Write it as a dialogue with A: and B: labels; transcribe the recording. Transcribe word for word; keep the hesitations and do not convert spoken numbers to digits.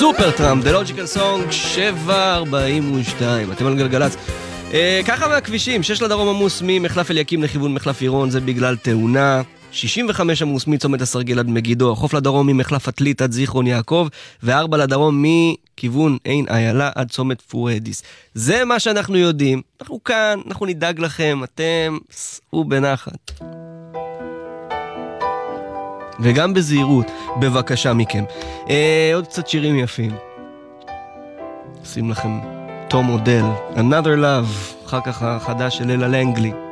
A: סופר טראמפ, The Logical Song, שבע ארבעים ושתיים. אתם על גלגלץ. אה, ככה מהכבישים, שש לדרום עמוס ממחלף אליקים לכיוון מחלף עירון, זה בגלל תאונה. שישים וחמש עמוס מצומת הסרגל עד מגידו, החוף לדרום ממחלף עתלית עד זיכרון יעקב, וארבע לדרום מכיוון עין איילה עד צומת פורדיס. זה מה שאנחנו יודעים. אנחנו כאן, אנחנו נדאג לכם, אתם סעו בנחת. וגם בזהירות, בבקשה מכם. אה, עוד קצת שירים יפים. שים לכם תום אודל, Another Love, אחר כך החדש של אלה לנגלי.